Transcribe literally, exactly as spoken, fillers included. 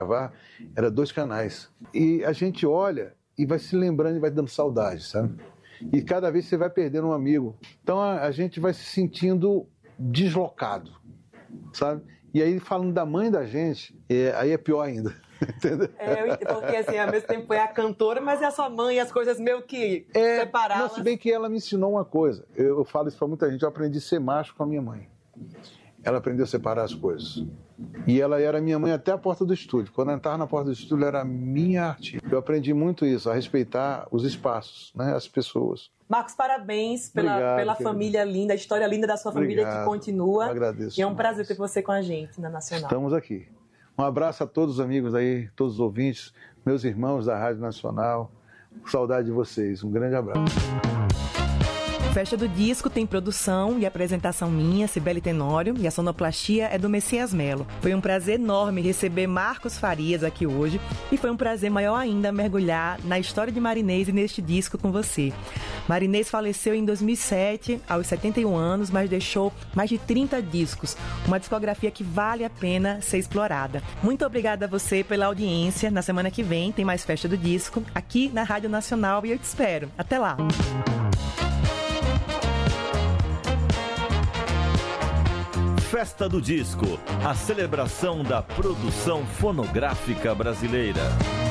gravar, era dois canais. E a gente olha e vai se lembrando e vai dando saudade, sabe? E cada vez você vai perdendo um amigo. Então a, a gente vai se sentindo deslocado, sabe? E aí falando da mãe da gente, é, aí é pior ainda. Entendeu? É, porque assim, ao mesmo tempo é a cantora, mas é a sua mãe, as coisas meio que é, separadas. Não, se bem que ela me ensinou uma coisa, eu, eu falo isso pra muita gente, eu aprendi a ser macho com a minha mãe. Ela aprendeu a separar as coisas. E ela era minha mãe até a porta do estúdio. Quando eu entrava na porta do estúdio, ela era minha artista. Eu aprendi muito isso, a respeitar os espaços, né, as pessoas. Marcos, parabéns pela, Obrigado, pela família linda, a história linda da sua família. Obrigado, que continua. Eu agradeço. E é um demais. prazer ter você com a gente na Nacional. Estamos aqui. Um abraço a todos os amigos aí, todos os ouvintes, meus irmãos da Rádio Nacional. Saudade de vocês. Um grande abraço. Festa do Disco tem produção e apresentação minha, Cibele Tenório, e a sonoplastia é do Messias Melo. Foi um prazer enorme receber Marcos Farias aqui hoje e foi um prazer maior ainda mergulhar na história de Marinês e neste disco com você. Marinês faleceu em dois mil e sete, aos setenta e um anos, mas deixou mais de trinta discos, uma discografia que vale a pena ser explorada. Muito obrigada a você pela audiência. Na semana que vem tem mais Festa do Disco aqui na Rádio Nacional e eu te espero. Até lá! Festa do Disco, a celebração da produção fonográfica brasileira.